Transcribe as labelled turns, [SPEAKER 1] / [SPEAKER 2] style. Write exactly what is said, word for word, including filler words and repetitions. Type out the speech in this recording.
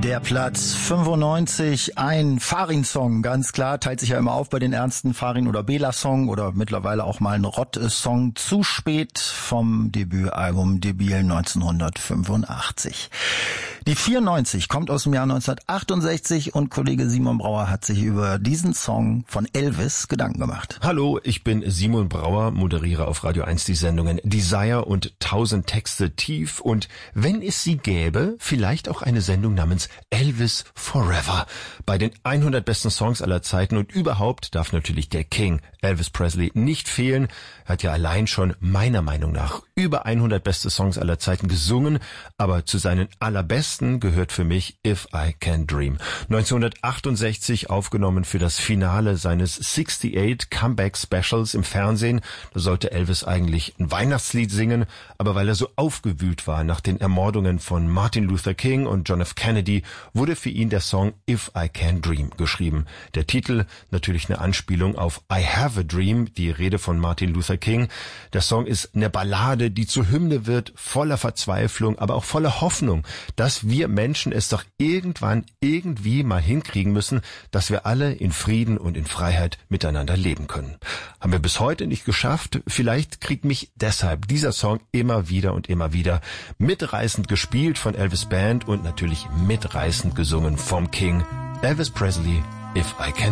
[SPEAKER 1] Der Platz fünfundneunzig, ein Farin-Song, ganz klar, teilt sich ja immer auf bei den ernsten Farin- oder Bela-Song oder mittlerweile auch mal ein Rott-Song. Zu spät vom Debütalbum Debil neunzehnhundertfünfundachtzig. Die vierundneunzig kommt aus dem Jahr neunzehnhundertachtundsechzig und Kollege Simon Brauer hat sich über diesen Song von Elvis Gedanken gemacht.
[SPEAKER 2] Hallo, ich bin Simon Brauer, moderiere auf Radio eins die Sendungen Desire und tausend Texte tief und wenn es sie gäbe, vielleicht auch eine Sendung namens Elvis Forever. Bei den hundert besten Songs aller Zeiten und überhaupt darf natürlich der King Elvis Presley nicht fehlen. Er hat ja allein schon meiner Meinung nach über hundert beste Songs aller Zeiten gesungen, aber zu seinen allerbesten gehört für mich If I Can Dream. neunzehnhundertachtundsechzig aufgenommen für das Finale seines sechsundachtzig Comeback Specials im Fernsehen. Da sollte Elvis eigentlich ein Weihnachtslied singen, aber weil er so aufgewühlt war nach den Ermordungen von Martin Luther King und John F. Kennedy, wurde für ihn der Song If I Can Dream geschrieben. Der Titel natürlich eine Anspielung auf I Have a Dream, die Rede von Martin Luther King. Der Song ist eine Ballade, die zur Hymne wird, voller Verzweiflung, aber auch voller Hoffnung, dass wir Menschen es doch irgendwann irgendwie mal hinkriegen müssen, dass wir alle in Frieden und in Freiheit miteinander leben können. Haben wir bis heute nicht geschafft. Vielleicht kriegt mich deshalb dieser Song immer wieder und immer wieder mitreißend gespielt von Elvis Band und natürlich mitreißend gesungen vom King Elvis Presley, If I Can